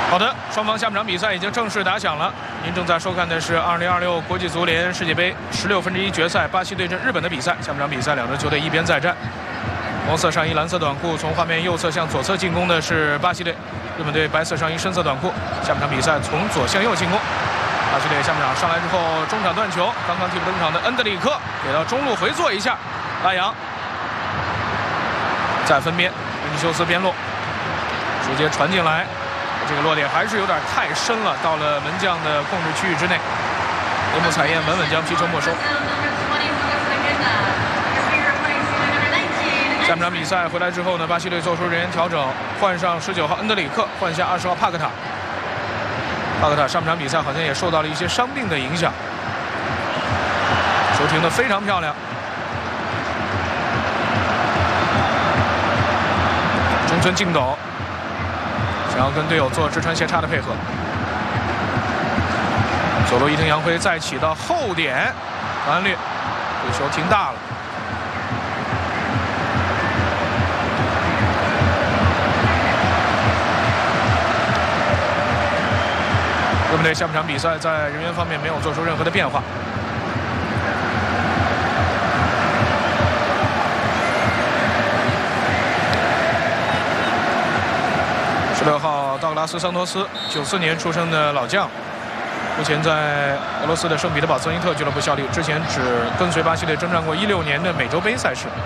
好的，双方下半场比赛已经正式打响了。您正在收看的是2026国际足联世界杯16分之1决赛巴西对阵日本的比赛。下半场比赛，两支球队一边再战。红色上衣、蓝色短裤，从画面右侧向左侧进攻的是巴西队，日本队白色上衣、深色短裤。下半场比赛从左向右进攻。巴西队下半场上来之后，中场断球，刚刚替补登场的恩德里克给到中路回做一下，拉扬再分边，维尼修斯边路直接传进来。这个落点还是有点太深了，到了门将的控制区域之内。铃木彩燕稳稳将皮球没收。下半场比赛回来之后呢，巴西队做出人员调整，换上19号恩德里克，换下20号帕克塔。帕克塔上半场比赛好像也受到了一些伤病的影响。球停得非常漂亮。中村敬斗。想要跟队友做直传斜插的配合，左路伊藤洋辉再起到后点，安律这球停大了。日本队下半场比赛在人员方面没有做出任何的变化。16号道格拉斯·桑托斯，94年出生的老将，目前在俄罗斯的圣彼得堡泽尼特俱乐部效力，之前只跟随巴西队征战过16年的美洲杯赛事。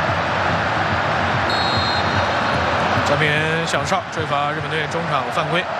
这边响哨吹罚日本队中场犯规。